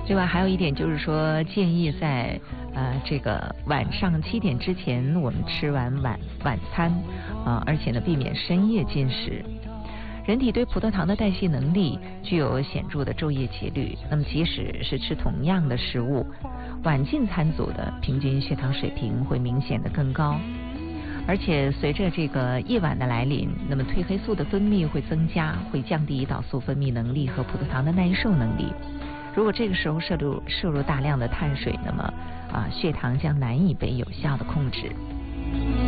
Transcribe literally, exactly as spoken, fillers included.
另外还有一点就是说，建议在呃这个晚上七点之前我们吃完晚晚餐啊、呃，而且呢避免深夜进食。人体对葡萄糖的代谢能力具有显著的昼夜节律，那么即使是吃同样的食物，晚进餐组的平均血糖水平会明显的更高。而且随着这个夜晚的来临，那么褪黑素的分泌会增加，会降低胰岛素分泌能力和葡萄糖的耐受能力。如果这个时候摄入摄入大量的碳水，那么啊血糖将难以被有效的控制。